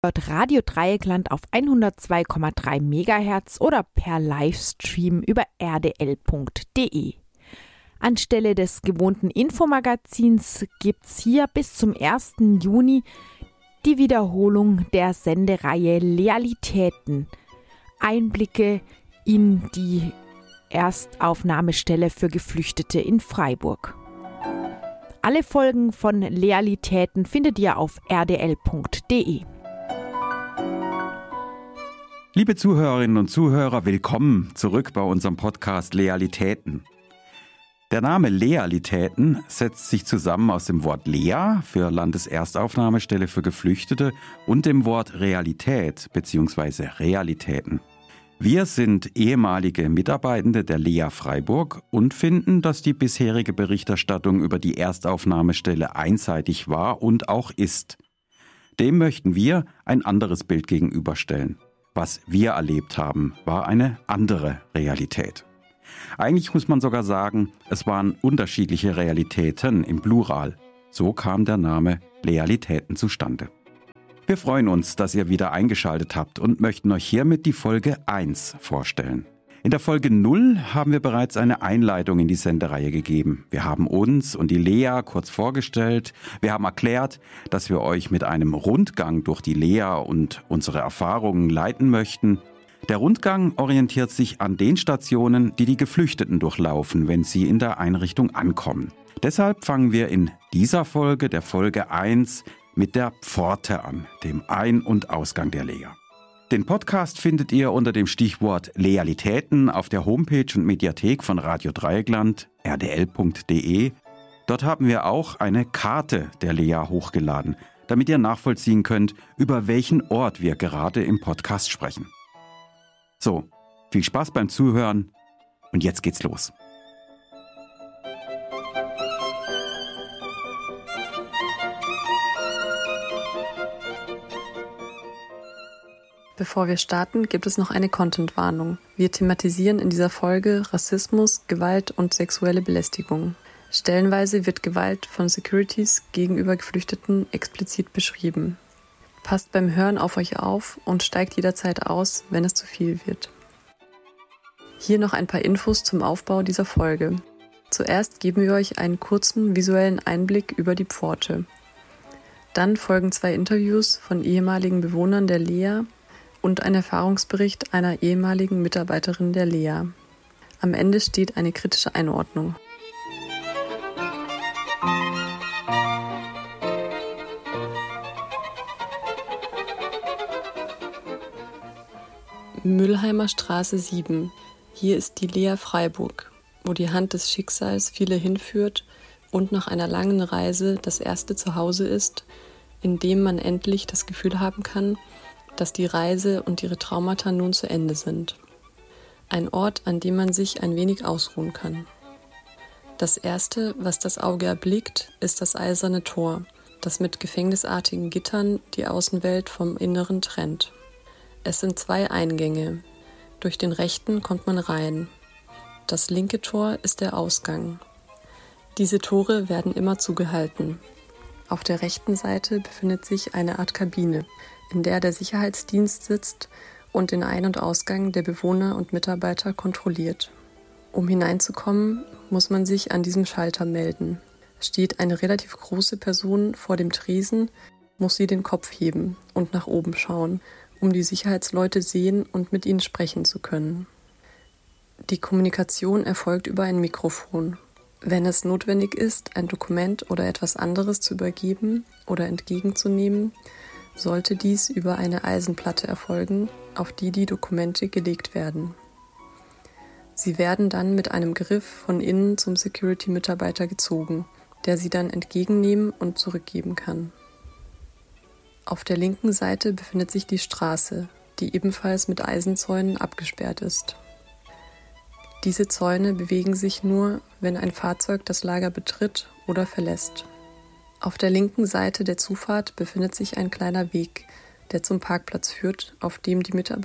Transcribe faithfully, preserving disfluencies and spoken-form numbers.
hört Radio Dreieckland auf hundertzwei Komma drei Megahertz oder per Livestream über r d l punkt d e. Anstelle des gewohnten Infomagazins gibt's hier bis zum ersten Juni die Wiederholung der Sendereihe Lealitäten. Einblicke in die Erstaufnahmestelle für Geflüchtete in Freiburg. Alle Folgen von Lealitäten findet ihr auf r d l punkt d e. Liebe Zuhörerinnen und Zuhörer, willkommen zurück bei unserem Podcast Lealitäten. Der Name Lealitäten setzt sich zusammen aus dem Wort Lea für Landeserstaufnahmestelle für Geflüchtete und dem Wort Realität bzw. Realitäten. Wir sind ehemalige Mitarbeitende der Lea Freiburg und finden, dass die bisherige Berichterstattung über die Erstaufnahmestelle einseitig war und auch ist. Dem möchten wir ein anderes Bild gegenüberstellen. Was wir erlebt haben, war eine andere Realität. Eigentlich muss man sogar sagen, es waren unterschiedliche Realitäten im Plural. So kam der Name Lealitäten zustande. Wir freuen uns, dass ihr wieder eingeschaltet habt und möchten euch hiermit die Folge eins vorstellen. In der Folge null haben wir bereits eine Einleitung in die Sendereihe gegeben. Wir haben uns und die Lea kurz vorgestellt. Wir haben erklärt, dass wir euch mit einem Rundgang durch die Lea und unsere Erfahrungen leiten möchten. Der Rundgang orientiert sich an den Stationen, die die Geflüchteten durchlaufen, wenn sie in der Einrichtung ankommen. Deshalb fangen wir in dieser Folge, der Folge eins, mit der Pforte an, dem Ein- und Ausgang der Lea. Den Podcast findet ihr unter dem Stichwort Lealitäten auf der Homepage und Mediathek von Radio Dreieckland, r d l punkt d e. Dort haben wir auch eine Karte der Lea hochgeladen, damit ihr nachvollziehen könnt, über welchen Ort wir gerade im Podcast sprechen. So, viel Spaß beim Zuhören und jetzt geht's los. Bevor wir starten, gibt es noch eine Content-Warnung. Wir thematisieren in dieser Folge Rassismus, Gewalt und sexuelle Belästigung. Stellenweise wird Gewalt von Securities gegenüber Geflüchteten explizit beschrieben. Passt beim Hören auf euch auf und steigt jederzeit aus, wenn es zu viel wird. Hier noch ein paar Infos zum Aufbau dieser Folge. Zuerst geben wir euch einen kurzen visuellen Einblick über die Pforte. Dann folgen zwei Interviews von ehemaligen Bewohnern der Lea und ein Erfahrungsbericht einer ehemaligen Mitarbeiterin der Lea. Am Ende steht eine kritische Einordnung. Müllheimer Straße sieben. Hier ist die Lea Freiburg, wo die Hand des Schicksals viele hinführt und nach einer langen Reise das erste Zuhause ist, in dem man endlich das Gefühl haben kann, dass die Reise und ihre Traumata nun zu Ende sind. Ein Ort, an dem man sich ein wenig ausruhen kann. Das Erste, was das Auge erblickt, ist das eiserne Tor, das mit gefängnisartigen Gittern die Außenwelt vom Inneren trennt. Es sind zwei Eingänge. Durch den rechten kommt man rein. Das linke Tor ist der Ausgang. Diese Tore werden immer zugehalten. Auf der rechten Seite befindet sich eine Art Kabine, in der der Sicherheitsdienst sitzt und den Ein- und Ausgang der Bewohner und Mitarbeiter kontrolliert. Um hineinzukommen, muss man sich an diesem Schalter melden. Steht eine relativ große Person vor dem Tresen, muss sie den Kopf heben und nach oben schauen, um die Sicherheitsleute sehen und mit ihnen sprechen zu können. Die Kommunikation erfolgt über ein Mikrofon. Wenn es notwendig ist, ein Dokument oder etwas anderes zu übergeben oder entgegenzunehmen, sollte dies über eine Eisenplatte erfolgen, auf die die Dokumente gelegt werden. Sie werden dann mit einem Griff von innen zum Security-Mitarbeiter gezogen, der sie dann entgegennehmen und zurückgeben kann. Auf der linken Seite befindet sich die Straße, die ebenfalls mit Eisenzäunen abgesperrt ist. Diese Zäune bewegen sich nur, wenn ein Fahrzeug das Lager betritt oder verlässt. Auf der linken Seite der Zufahrt befindet sich ein kleiner Weg, der zum Parkplatz führt, auf dem die Mitarbeiter